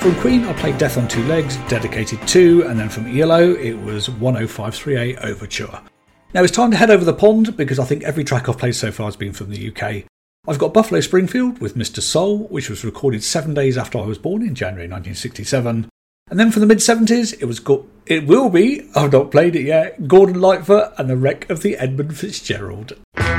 From Queen, I played Death on Two Legs, Dedicated 2, and then from ELO, it was 10538 Overture. Now it's time to head over the pond, because I think every track I've played so far has been from the UK. I've got Buffalo Springfield with Mr. Soul, which was recorded 7 days after I was born in January 1967. And then from the mid-70s, it will be, I've not played it yet, Gordon Lightfoot and the Wreck of the Edmund Fitzgerald.